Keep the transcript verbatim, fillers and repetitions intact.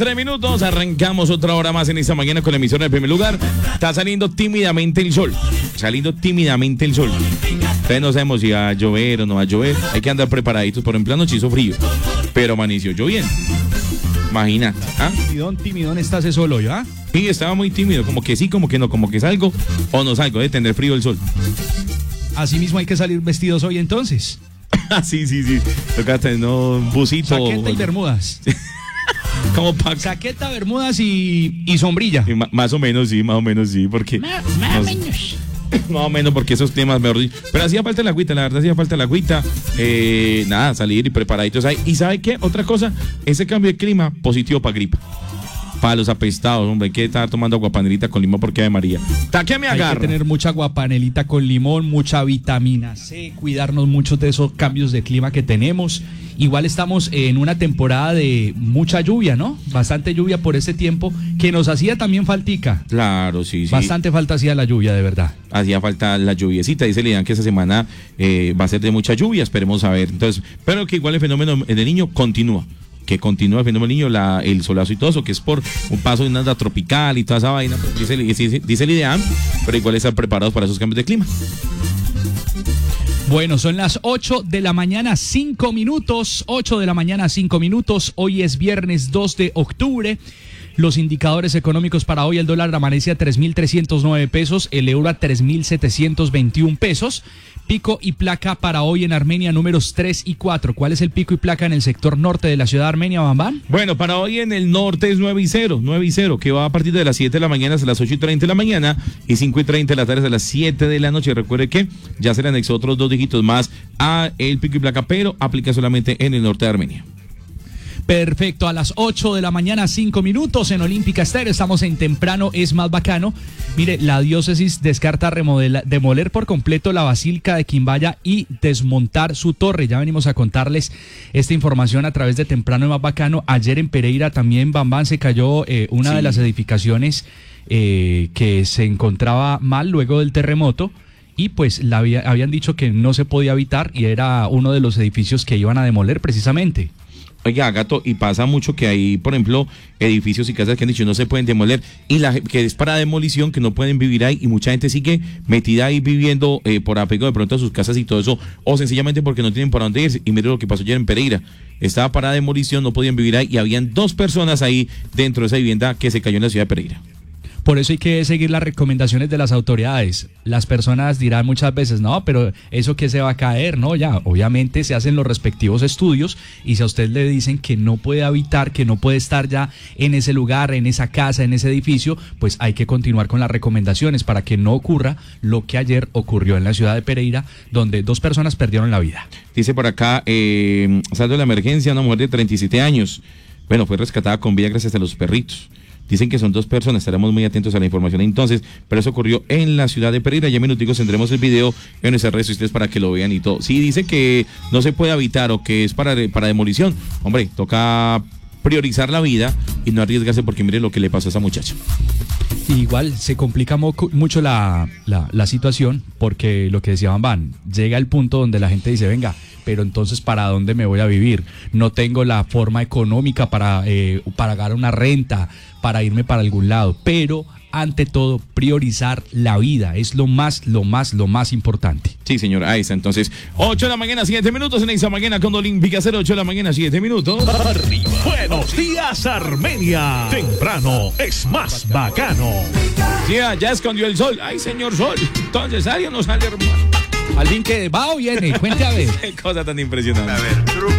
Tres minutos, arrancamos otra hora más en esta mañana con la emisora en primer lugar. Está saliendo tímidamente el sol. Saliendo tímidamente el sol. Entonces no sabemos si va a llover o no va a llover. Hay que andar preparaditos. Por ejemplo, anoche hizo frío, pero amaneció lloviendo. Imagina. ¿Ah? Timidón, timidón estás solo, ¿ya? Sí, estaba muy tímido. Como que sí, como que no. Como que salgo o no salgo. Debe tener frío el sol. Así mismo hay que salir vestidos hoy entonces. sí, sí, sí. Toca tener no, un busito. Saqueta y bermudas. Como pa... Saqueta, bermudas y, y sombrilla. Sí, más o menos, sí, más o menos, sí, porque... Más, más o menos. Más o menos, porque esos temas, mejor dicho. Pero hacía falta la agüita, la verdad hacía falta la agüita. Eh, nada, salir y preparaditos ahí. ¿Y sabe qué? Otra cosa, ese cambio de clima, positivo para gripa. Para los apestados, hombre, hay que estar tomando aguapanelita con limón porque Ave María. ¿Qué me agarra? Hay que tener mucha aguapanelita con limón, mucha vitamina C, cuidarnos mucho de esos cambios de clima que tenemos. Igual estamos en una temporada de mucha lluvia, ¿no? Bastante lluvia por este tiempo, que nos hacía también faltica. Claro, sí, sí. Bastante falta hacía la lluvia, de verdad. Hacía falta la lluviecita, dice Lidan que esta semana eh, va a ser de mucha lluvia, esperemos a ver. Entonces, pero que igual el fenómeno del niño continúa. Que continúa el fenómeno del niño, la, el solazo y todo eso, que es por un paso de una onda tropical y toda esa vaina, pues, dice, dice, dice el IDEAM, pero igual están preparados para esos cambios de clima. Bueno, son las ocho de la mañana, cinco minutos, ocho de la mañana, cinco minutos, hoy es viernes dos de octubre. Los indicadores económicos para hoy: el dólar amanece a tres mil trescientos nueve pesos, el euro a tres mil setecientos veintiún pesos. Pico y placa para hoy en Armenia, números tres y cuatro. ¿Cuál es el pico y placa en el sector norte de la ciudad de Armenia, Bambán? Bueno, para hoy en el norte es nueve y cero, nueve y cero, que va a partir de las siete de la mañana hasta las ocho y treinta de la mañana y cinco y treinta de la tarde hasta las siete de la noche. Recuerde que ya se le anexó otros dos dígitos más a el pico y placa, pero aplica solamente en el norte de Armenia. Perfecto, a las ocho de la mañana, cinco minutos en Olímpica Estéreo. Estamos en Temprano es más bacano. Mire, la diócesis descarta remodela, demoler por completo la Basílica de Quimbaya y desmontar su torre. Ya venimos a contarles esta información a través de Temprano es más bacano. Ayer en Pereira también, Bambán, se cayó eh, una sí. de las edificaciones eh, que se encontraba mal luego del terremoto. Y pues la había, habían dicho que no se podía habitar y era uno de los edificios que iban a demoler precisamente. Oiga, Gato, y pasa mucho que hay, por ejemplo, edificios y casas que han dicho no se pueden demoler, y la que es para demolición, que no pueden vivir ahí, y mucha gente sigue metida ahí viviendo eh, por apego de pronto a sus casas y todo eso, o sencillamente porque no tienen para dónde irse. Y mire lo que pasó ayer en Pereira, estaba para demolición, no podían vivir ahí, y habían dos personas ahí dentro de esa vivienda que se cayó en la ciudad de Pereira. Por eso hay que seguir las recomendaciones de las autoridades. Las personas dirán muchas veces, no, pero eso que se va a caer, no, ya, obviamente se hacen los respectivos estudios, y si a usted le dicen que no puede habitar, que no puede estar ya en ese lugar, en esa casa, en ese edificio, pues hay que continuar con las recomendaciones para que no ocurra lo que ayer ocurrió en la ciudad de Pereira, donde dos personas perdieron la vida. Dice por acá, eh, saldo de la emergencia, una mujer de treinta y siete años, bueno, fue rescatada con vida gracias a los perritos. Dicen que son dos personas, estaremos muy atentos a la información entonces, pero eso ocurrió en la ciudad de Pereira. Ya minuticos tendremos el video en nuestras redes sociales para que lo vean y todo. Si dice que no se puede habitar o que es para, para demolición, hombre, toca priorizar la vida y no arriesgarse, porque mire lo que le pasó a esa muchacha. Igual se complica mo- mucho la, la, la situación, porque lo que decían Van, llega el punto donde la gente dice, venga, pero entonces ¿para dónde me voy a vivir? No tengo la forma económica para eh, pagar una renta, para irme para algún lado, pero ante todo priorizar la vida es lo más, lo más, lo más importante. Sí, señor, ahí está. Entonces, ocho de la mañana, siete minutos en esa mañana con Olímpica cero, ocho de la mañana, siete minutos. Arriba. Buenos días, Armenia. Temprano es más bacano. Sí, ya escondió el sol. Ay, señor sol. Entonces, ¿sale o no sale, hermano? ¿Alguien que va o viene? Cuente a ver. Qué cosa tan impresionante. A ver, truco.